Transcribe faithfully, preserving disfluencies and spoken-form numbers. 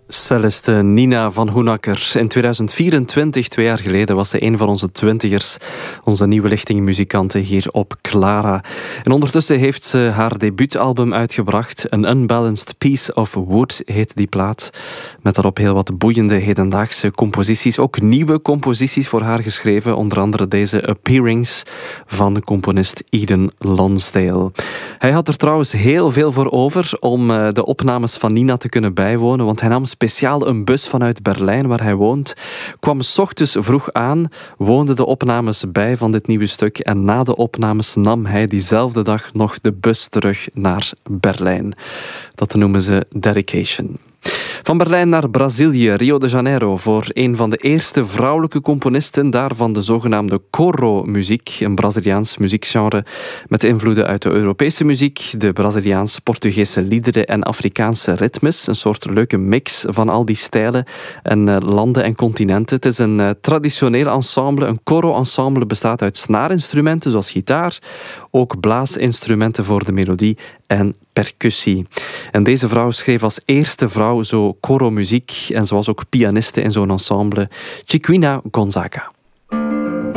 Celliste Nina van Hoenacker. In tweeduizend vierentwintig, twee jaar geleden, was ze een van onze twintigers. Onze nieuwe lichting muzikanten hier op Clara. En ondertussen heeft ze haar debuutalbum uitgebracht. An Unbalanced Piece of Wood heet die plaat. Met daarop heel wat boeiende hedendaagse composities. Ook nieuwe composities voor haar geschreven. Onder andere deze Appearings van de componist Eden Lonsdale. Hij had er trouwens heel veel voor over om de opnames van Nina te kunnen bijwonen. Want hij nam speciaal een bus vanuit Berlijn, waar hij woont, kwam 's ochtends vroeg aan, woonde de opnames bij van dit nieuwe stuk en na de opnames nam hij diezelfde dag nog de bus terug naar Berlijn. Dat noemen ze dedication. Van Berlijn naar Brazilië, Rio de Janeiro, voor een van de eerste vrouwelijke componisten daar van de zogenaamde choro-muziek, een Braziliaans muziekgenre met invloeden uit de Europese muziek, de Braziliaans-Portugese liederen en Afrikaanse ritmes. Een soort leuke mix van al die stijlen en uh, landen en continenten. Het is een uh, traditioneel ensemble. Een choro-ensemble bestaat uit snaarinstrumenten zoals gitaar, ook blaasinstrumenten voor de melodie en percussie. En deze vrouw schreef als eerste vrouw zo choro-muziek en ze was ook pianiste in zo'n ensemble, Chiquinha Gonzaga.